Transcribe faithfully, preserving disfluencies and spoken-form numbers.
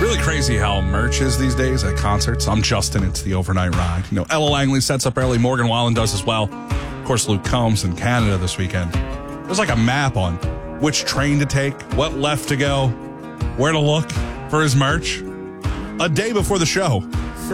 Really crazy how merch is these days at concerts. I'm Justin. It's the overnight ride. You know, Ella Langley sets up early. Morgan Wallen does as well. Of course, Luke Combs in Canada this weekend. There's like a map on which train to take, what left to go, where to look for his merch. A day before the show.